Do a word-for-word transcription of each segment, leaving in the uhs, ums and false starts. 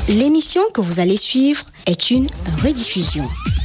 L'émission que vous allez suivre est une rediffusion.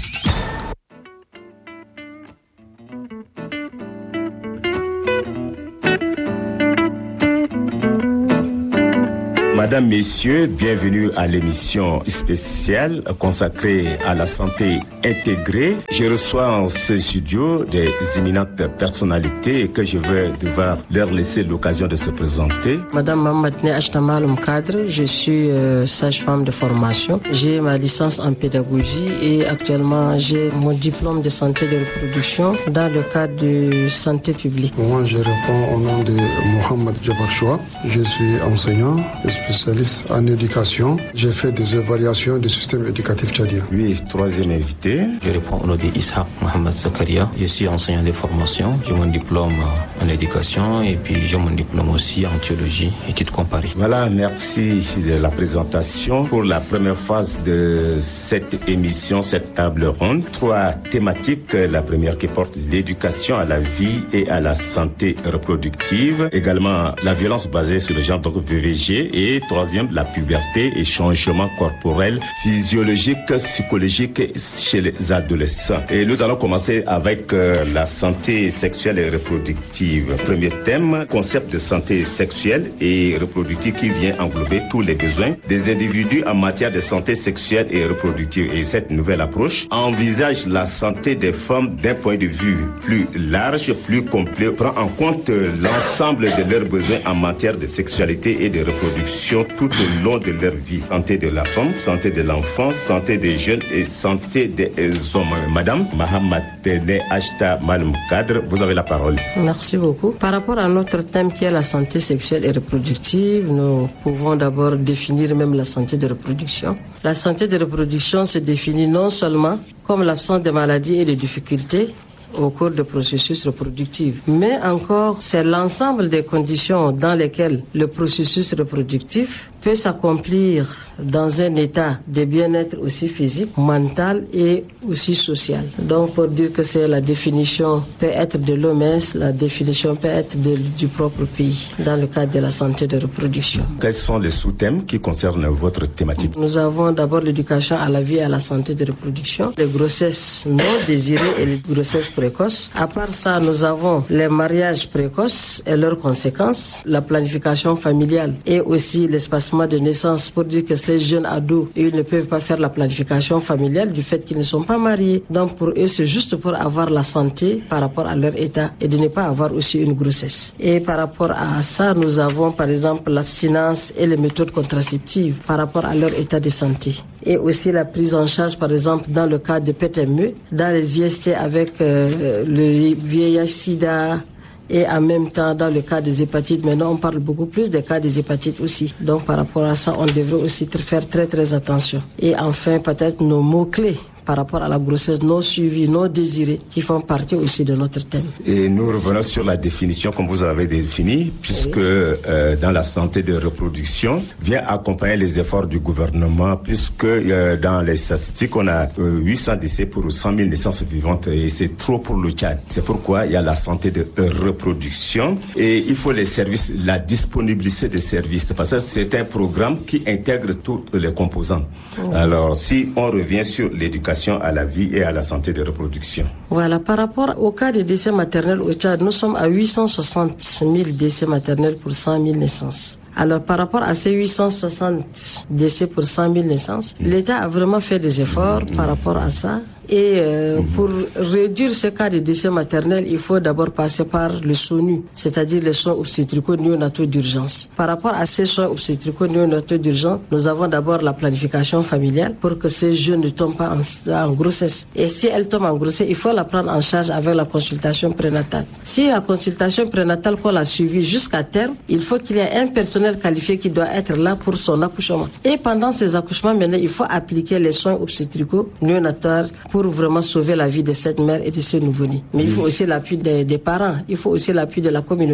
Mesdames, Messieurs, bienvenue à l'émission spéciale consacrée à la santé intégrée. Je reçois en ce studio des éminentes personnalités que je vais devoir leur laisser l'occasion de se présenter. Madame Mamadne Ashtamaaloum Kadre, je suis euh, sage-femme de formation. J'ai ma licence en pédagogie et actuellement j'ai mon diplôme de santé de reproduction dans le cadre de santé publique. Moi, je réponds au nom de Mohamed Jabar Choua. Je suis enseignant et spécialiste en éducation. J'ai fait des évaluations du système éducatif tchadien. Oui, troisième invité. Je réponds au nom de Ishaq Mohamed Zakaria. Je suis enseignant de formation. J'ai mon diplôme en éducation et puis j'ai mon diplôme aussi en théologie, études comparées. Voilà, merci de la présentation. Pour la première phase de cette émission, cette table ronde, trois thématiques. La première qui porte l'éducation à la vie et à la santé reproductive. Également, la violence basée sur le genre, donc V V G. Et troisième, la puberté et changement corporel, physiologique, psychologique chez les adolescents. Et nous allons commencer avec euh, la santé sexuelle et reproductive. Premier thème, concept de santé sexuelle et reproductive qui vient englober tous les besoins des individus en matière de santé sexuelle et reproductive. Et cette nouvelle approche envisage la santé des femmes d'un point de vue plus large, plus complet, prend en compte l'ensemble de leurs besoins en matière de sexualité et de reproduction tout au long de leur vie. Santé de la femme, santé de l'enfant, santé des jeunes et santé des hommes. Madame Mahamadne Ashtamaaloum Kadre, vous avez la parole. Merci beaucoup. Par rapport à notre thème qui est la santé sexuelle et reproductive, nous pouvons d'abord définir même la santé de reproduction. La santé de reproduction se définit non seulement comme l'absence de maladies et de difficultés au cours du processus reproductif, mais encore c'est l'ensemble des conditions dans lesquelles le processus reproductif peut s'accomplir dans un état de bien-être aussi physique, mental et aussi social. Donc pour dire que c'est la définition peut être de l'O M S, la définition peut être de, du propre pays dans le cadre de la santé de reproduction. Quels sont les sous-thèmes qui concernent votre thématique? Nous avons d'abord l'éducation à la vie et à la santé de reproduction, les grossesses non désirées et les grossesses précoces. À part ça, nous avons les mariages précoces et leurs conséquences, la planification familiale et aussi l'espacement de naissance, pour dire que ces jeunes ados, ils ne peuvent pas faire la planification familiale du fait qu'ils ne sont pas mariés. Donc pour eux, c'est juste pour avoir la santé par rapport à leur état et de ne pas avoir aussi une grossesse. Et par rapport à ça, nous avons par exemple l'abstinence et les méthodes contraceptives par rapport à leur état de santé. Et aussi la prise en charge par exemple dans le cas de P T M E, dans les I S T avec euh, le V I H sida, et en même temps dans le cas des hépatites. Maintenant on parle beaucoup plus des cas des hépatites aussi. Donc par rapport à ça, on devrait aussi faire très très attention. Et enfin peut-être nos mots-clés par rapport à la grossesse non suivie, non désirée, qui font partie aussi de notre thème. Et nous revenons sur la définition comme vous avez défini, puisque oui. euh, dans la santé de reproduction vient accompagner les efforts du gouvernement, puisque euh, dans les statistiques, on a euh, huit cents décès pour cent mille naissances vivantes et c'est trop pour le Tchad. C'est pourquoi il y a la santé de euh, reproduction et il faut les services, la disponibilité des services, parce que c'est un programme qui intègre toutes les composantes. Oui. Alors, si on revient sur l'éducation à la vie et à la santé de reproduction. Voilà, par rapport au cas de décès maternels au Tchad, nous sommes à huit cent soixante mille décès maternels pour cent mille naissances. Alors, par rapport à ces huit cent soixante décès pour cent mille naissances, mmh. l'État a vraiment fait des efforts mmh. par rapport à ça. Et euh, mmh. pour réduire ce cas de décès maternel, il faut d'abord passer par le S O N U, c'est-à-dire les soins obstétricaux néonataux d'urgence. Par rapport à ces soins obstétricaux néonataux d'urgence, nous avons d'abord la planification familiale pour que ces jeunes ne tombent pas en, en grossesse. Et si elles tombent en grossesse, il faut la prendre en charge avec la consultation prénatale. Si la consultation prénatale qu'on l'a suivie jusqu'à terme, il faut qu'il y ait un personnel qualifié qui doit être là pour son accouchement. Et pendant ces accouchements, maintenant, il faut appliquer les soins obstétricaux néonataux pour vraiment sauver la vie de cette mère et de ce nouveau-né. Mais il faut aussi l'appui des, des parents, il faut aussi l'appui de la communauté.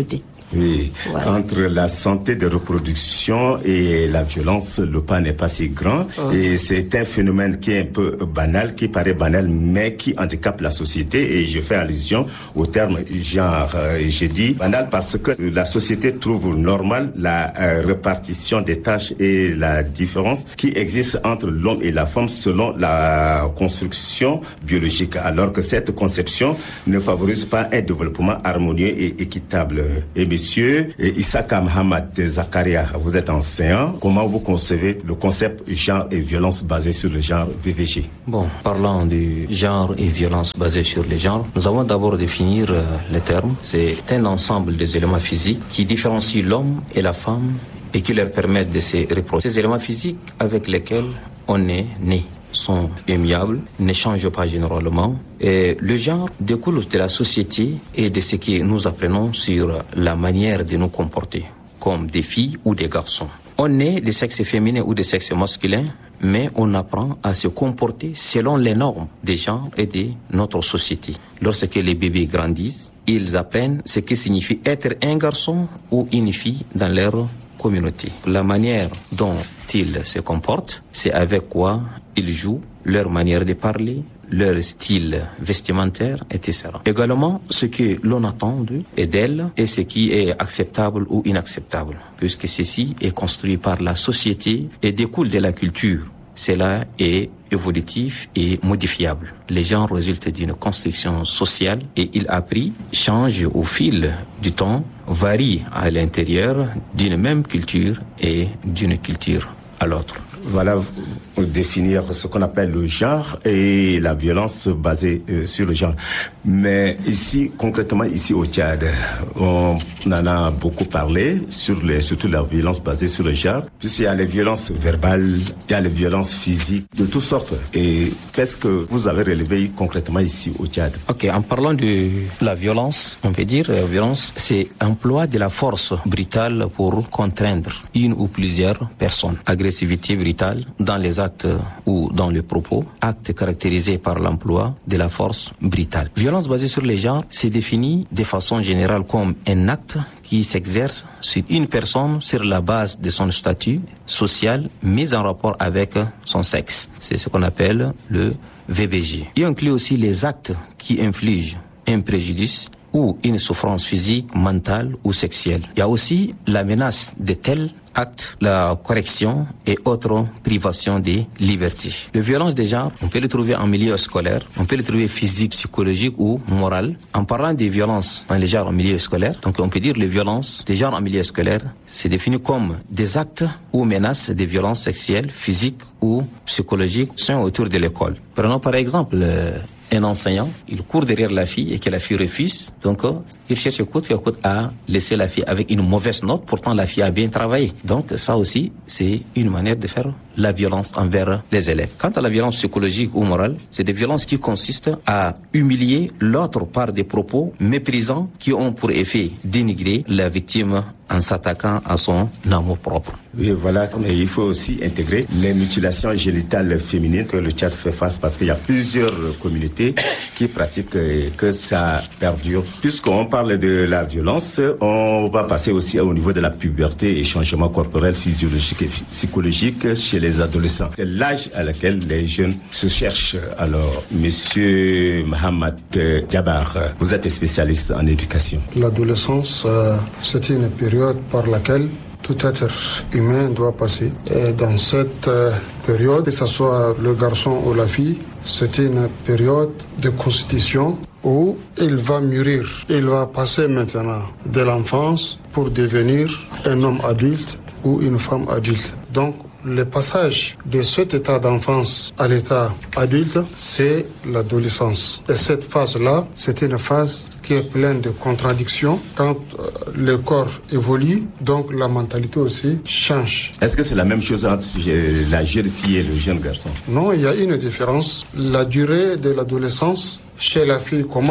Oui, Voilà. entre la santé de reproduction et la violence, le pas n'est pas si grand. Mmh. Et c'est un phénomène qui est un peu banal, qui paraît banal, mais qui handicape la société. Et je fais allusion au terme genre. J'ai dit banal parce que la société trouve normal la euh, répartition des tâches et la différence qui existe entre l'homme et la femme selon la construction biologique, alors que cette conception ne favorise pas un développement harmonieux et équitable. Et monsieur Issaka Mohamed Zakaria, vous êtes enseignant. Comment vous concevez le concept genre et violence basé sur le genre V V G? Bon, parlant du genre et violence basée sur le genre, nous avons d'abord définir euh, les termes. C'est un ensemble des éléments physiques qui différencient l'homme et la femme et qui leur permettent de se reproduire. Ces éléments physiques avec lesquels on est né sont immuables, ne changent pas généralement. Et le genre découle de la société et de ce que nous apprenons sur la manière de nous comporter, comme des filles ou des garçons. On est des sexes féminins ou des sexes masculins, mais on apprend à se comporter selon les normes des genres et de notre société. Lorsque les bébés grandissent, ils apprennent ce que signifie être un garçon ou une fille dans leur communauté. La manière dont ils se comportent, c'est avec quoi ils jouent, leur manière de parler, leur style vestimentaire, et cetera. Également, ce que l'on attend d'eux et d'elles et ce qui est acceptable ou inacceptable, puisque ceci est construit par la société et découle de la culture. Cela est évolutif et modifiable. Les genres résultent d'une construction sociale et il a pris, change au fil du temps, varie à l'intérieur d'une même culture et d'une culture à l'autre. Voilà, définir ce qu'on appelle le genre et la violence basée euh, sur le genre. Mais ici, concrètement, ici au Tchad, on en a beaucoup parlé, sur les, surtout la violence basée sur le genre, puisqu'il y a les violences verbales, il y a les violences physiques, de toutes sortes. Et qu'est-ce que vous avez relevé concrètement ici au Tchad? Ok, en parlant de la violence, on peut dire la violence, c'est emploi de la force brutale pour contraindre une ou plusieurs personnes. Agressivité brutale dans les actes ou dans les propos, actes caractérisés par l'emploi de la force brutale. Violence basée sur les genres, c'est défini de façon générale comme un acte qui s'exerce sur une personne sur la base de son statut social mis en rapport avec son sexe. C'est ce qu'on appelle le V B G. Il inclut aussi les actes qui infligent un préjudice ou une souffrance physique, mentale ou sexuelle. Il y a aussi la menace de tels actes, la correction et autres privations des libertés. La violence des genres, on peut le trouver en milieu scolaire, on peut le trouver physique, psychologique ou moral. En parlant des violences dans les genres en milieu scolaire, donc on peut dire les violences des genres en milieu scolaire, c'est défini comme des actes ou menaces de violences sexuelles, physiques ou psychologiques sont autour de l'école. Prenons par exemple euh, un enseignant, il court derrière la fille et que la fille refuse. Donc, euh, il cherche coûte que coûte à laisser la fille avec une mauvaise note. Pourtant, la fille a bien travaillé. Donc, ça aussi, c'est une manière de faire la violence envers les élèves. Quant à la violence psychologique ou morale, c'est des violences qui consistent à humilier l'autre par des propos méprisants qui ont pour effet dénigrer la victime en s'attaquant à son amour propre. Oui, voilà. Mais il faut aussi intégrer les mutilations génitales féminines que le Tchad fait face parce qu'il y a plusieurs communautés qui pratiquent et que ça perdure. Puisqu'on parle de la violence, on va passer aussi au niveau de la puberté et changements corporels, physiologiques et psychologiques chez les adolescents. C'est l'âge à laquelle les jeunes se cherchent. Alors, monsieur Mohamed Djabar, vous êtes spécialiste en éducation. L'adolescence, euh, c'est une période par laquelle tout être humain doit passer. Et dans cette euh, période, que ce soit le garçon ou la fille, c'est une période de constitution où il va mûrir. Il va passer maintenant de l'enfance pour devenir un homme adulte ou une femme adulte. Donc, le passage de cet état d'enfance à l'état adulte, c'est l'adolescence. Et cette phase-là, c'est une phase qui est pleine de contradictions. Quand euh, le corps évolue, donc la mentalité aussi change. Est-ce que c'est la même chose entre la jeune fille et le jeune garçon? Non, il y a une différence. La durée de l'adolescence chez la fille commence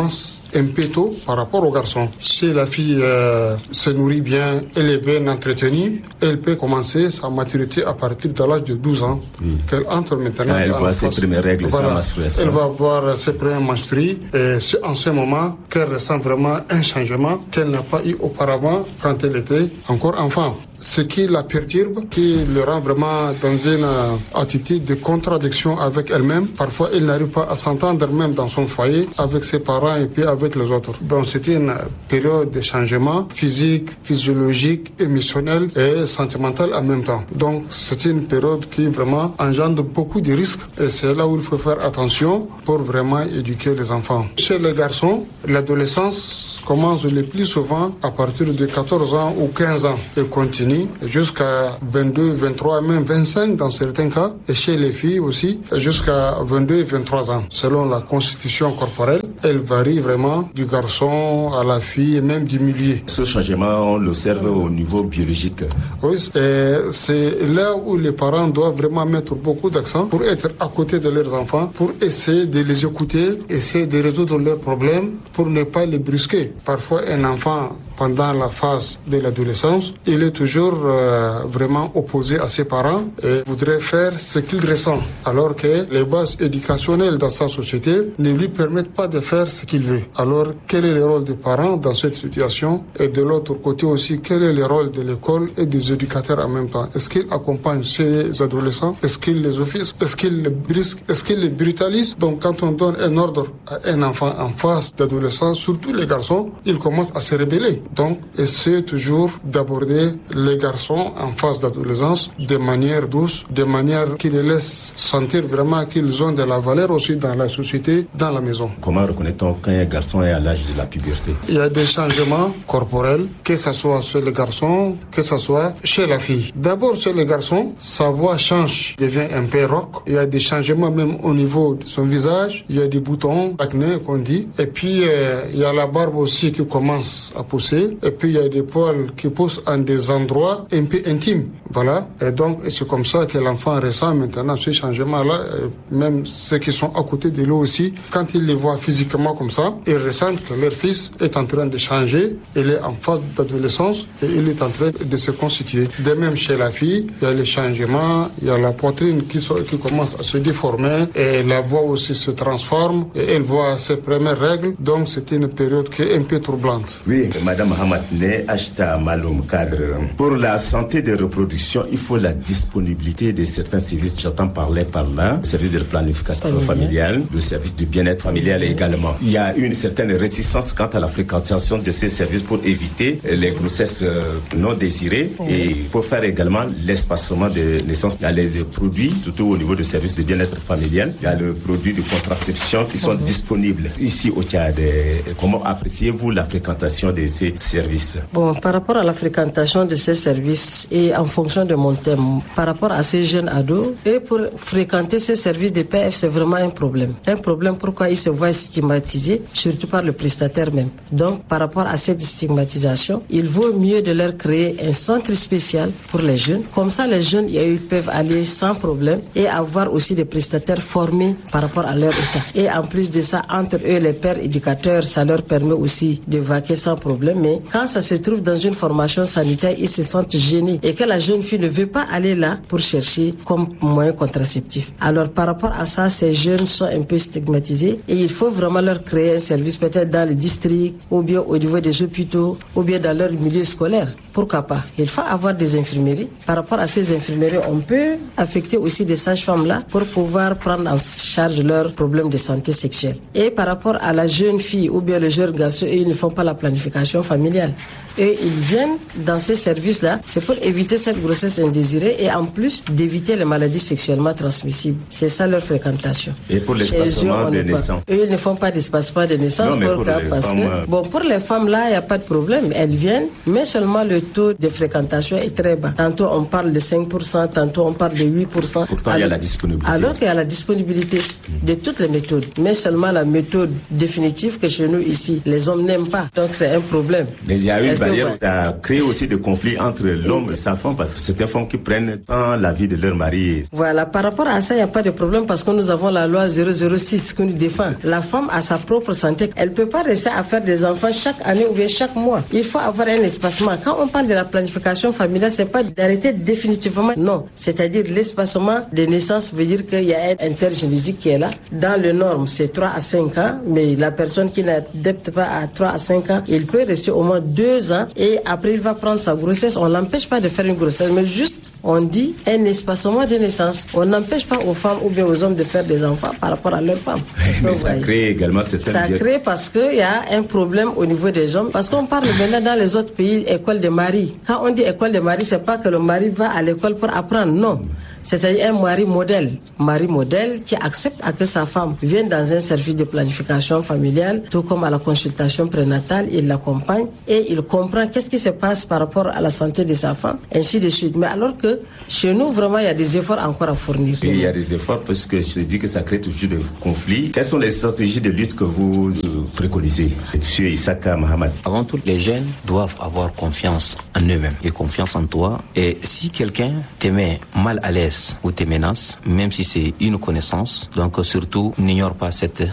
un peu tôt par rapport au garçon. Si la fille euh, se nourrit bien, elle est bien entretenue, elle peut commencer sa maturité à partir de l'âge de douze ans, oui. qu'elle entre maintenant ah, elle dans voit la ses phase. premières règles, voilà. sa menstruation. Elle va voir ses premières menstrues et c'est en ce moment qu'elle ressent vraiment un changement qu'elle n'a pas eu auparavant quand elle était encore enfant. Ce qui la perturbe, qui le rend vraiment dans une euh, attitude de contradiction avec elle-même. Parfois, elle n'arrive pas à s'entendre même dans son foyer, avec ses parents et puis avec les autres. Donc, c'est une période de changement physique, physiologique, émotionnel et sentimental en même temps. Donc, c'est une période qui vraiment engendre beaucoup de risques et c'est là où il faut faire attention pour vraiment éduquer les enfants. Chez les garçons, l'adolescence commence le plus souvent à partir de quatorze ans ou quinze ans et continue jusqu'à vingt-deux, vingt-trois, même vingt-cinq dans certains cas, et chez les filles aussi jusqu'à vingt-deux, vingt-trois ans. Selon la constitution corporelle, elle varie vraiment du garçon à la fille et même du milieu. Ce changement, on l'observe au niveau biologique. Oui, c'est là où les parents doivent vraiment mettre beaucoup d'accent pour être à côté de leurs enfants, pour essayer de les écouter, essayer de résoudre leurs problèmes, pour ne pas les brusquer. Parfois, un enfant, pendant la phase de l'adolescence, il est toujours euh, vraiment opposé à ses parents et voudrait faire ce qu'il ressent, alors que les bases éducationnelles dans sa société ne lui permettent pas de faire ce qu'il veut. Alors, quel est le rôle des parents dans cette situation? Et de l'autre côté aussi, quel est le rôle de l'école et des éducateurs en même temps? Est-ce qu'ils accompagnent ces adolescents? Est-ce qu'ils les offusquent? Est-ce qu'ils les brisquent? Est-ce qu'ils les brutalisent? Donc, quand on donne un ordre à un enfant en phase d'adolescence, surtout les garçons, ils commencent à se rebeller. Donc, essayez toujours d'aborder les garçons en phase d'adolescence de manière douce, de manière qui les laisse sentir vraiment qu'ils ont de la valeur aussi dans la société, dans la maison. Comment reconnaît-on qu'un garçon est à l'âge de la puberté? Il y a des changements corporels, que ce soit chez les garçons, que ce soit chez la fille. D'abord, chez les garçons, sa voix change, devient un peu rauque. Il y a des changements même au niveau de son visage. Il y a des boutons, acné, qu'on dit. Et puis, euh, il y a la barbe aussi qui commence à pousser. Et puis, il y a des poils qui poussent en des endroits un peu intimes. Voilà. Et donc, c'est comme ça que l'enfant ressent maintenant ce changement-là. Même ceux qui sont à côté de lui aussi, quand ils les voient physiquement comme ça, ils ressentent que leur fils est en train de changer. Il est en phase d'adolescence et il est en train de se constituer. De même chez la fille, il y a les changements, il y a la poitrine qui, so, qui commence à se déformer et la voix aussi se transforme et elle voit ses premières règles. Donc, c'est une période qui est un peu troublante. Oui, Madame Hamatne, Ashta Maloum Cadre. Pour la santé de reproduction, il faut la disponibilité de certains services. J'entends parler par là, le service de planification oui. familiale, le service du bien-être familial oui. également. Il y a une certaine réticence quant à la fréquentation de ces services pour éviter les grossesses non désirées oui. et pour faire également l'espacement de naissance. Il y a les produits, surtout au niveau du service de bien-être familial, il y a le produit de contraception qui sont oui. disponibles. Ici au Tchad, comment appréciez-vous la fréquentation de ces services? Bon, par rapport à la fréquentation de ces services et en fonction de mon thème, par rapport à ces jeunes ados, et pour fréquenter ces services de P F, c'est vraiment un problème. Un problème pourquoi ils se voient stigmatisés, surtout par le prestataire même. Donc, par rapport à cette stigmatisation, il vaut mieux de leur créer un centre spécial pour les jeunes. Comme ça, les jeunes, ils peuvent aller sans problème et avoir aussi des prestataires formés par rapport à leur état. Et en plus de ça, entre eux, les pères éducateurs, ça leur permet aussi de vaquer sans problème. Mais quand ça se trouve dans une formation sanitaire, ils se sentent gênés et que la jeune fille ne veut pas aller là pour chercher comme moyen contraceptif. Alors, par rapport à ça, ces jeunes sont un peu stigmatisés et il faut vraiment leur créer un service peut-être dans les districts ou bien au niveau des hôpitaux ou bien dans leur milieu scolaire. Pourquoi pas? Il faut avoir des infirmeries. Par rapport à ces infirmeries, on peut affecter aussi des sages-femmes là pour pouvoir prendre en charge leurs problèmes de santé sexuelle. Et par rapport à la jeune fille ou bien le jeune garçon, ils ne font pas la planification familiale. Et ils viennent dans ces services-là, c'est pour éviter cette grossesse indésirée et en plus d'éviter les maladies sexuellement transmissibles. C'est ça leur fréquentation. Et pour l'espacement de naissance? Eux, ils ne font pas d'espacement de naissance. Non, mais pour, pour les parce femmes... que, bon, pour les femmes là, il n'y a pas de problème. Elles viennent, mais seulement le taux de fréquentation est très bas. Tantôt on parle de cinq pour cent, tantôt on parle de huit pour cent. Pourtant alors, il y a la disponibilité. Alors qu'il y a la disponibilité de toutes les méthodes, mais seulement la méthode définitive que chez nous ici, les hommes n'aiment pas. Donc c'est un problème. Mais il y a une Est-ce barrière qui a créé aussi des conflits entre l'homme et sa femme parce que c'est des femmes qui prennent tant la vie de leur mari. Voilà, par rapport à ça, il n'y a pas de problème parce que nous avons la loi zéro zéro six qui nous défend. La femme a sa propre santé. Elle ne peut pas rester à faire des enfants chaque année ou bien chaque mois. Il faut avoir un espacement. Quand on parle de la planification familiale, c'est pas d'arrêter définitivement. Non, c'est-à-dire l'espacement des naissances veut dire qu'il y a un intergénésique qui est là. Dans les normes, c'est trois à cinq ans, mais la personne qui n'adapte pas à trois à cinq ans, il peut rester au moins deux ans et après il va prendre sa grossesse. On l'empêche pas de faire une grossesse, mais juste on dit un espacement de naissance. On n'empêche pas aux femmes ou bien aux hommes de faire des enfants par rapport à leurs femmes. Mais ça crée également certaines... Ça crée parce qu'il y a un problème au niveau des hommes. Parce qu'on parle maintenant dans les autres pays, école de mari. Quand on dit école de mari, c'est pas que le mari va à l'école pour apprendre, non. C'est-à-dire un mari modèle, mari modèle qui accepte à que sa femme vienne dans un service de planification familiale, tout comme à la consultation prénatale, il l'accompagne et il comprend qu'est-ce qui se passe par rapport à la santé de sa femme, ainsi de suite. Mais alors que chez nous, vraiment, il y a des efforts encore à fournir. Et il y a des efforts parce que je dis que ça crée toujours des conflits. Quelles sont les stratégies de lutte que vous préconisez, M. Issaka Mahamad? Avant tout, les jeunes doivent avoir confiance en eux-mêmes et confiance en toi. Et si quelqu'un te met mal à l'aise ou tes menaces, même si c'est une connaissance. Donc surtout, n'ignore pas cette